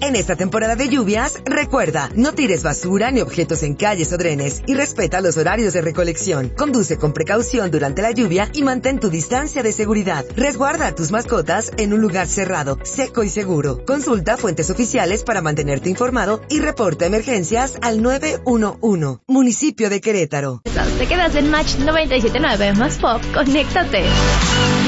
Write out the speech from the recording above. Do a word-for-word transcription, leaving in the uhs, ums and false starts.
En esta temporada de lluvias, recuerda, no tires basura ni objetos en calles o drenes y respeta los horarios de recolección. Conduce con precaución durante la lluvia y mantén tu distancia de seguridad. Resguarda a tus mascotas en un lugar cerrado, seco y seguro. Consulta fuentes oficiales para mantenerte informado y reporta emergencias al nueve uno uno. Municipio de Querétaro. Te quedas en Match noventa y siete punto nueve más Pop. Conéctate.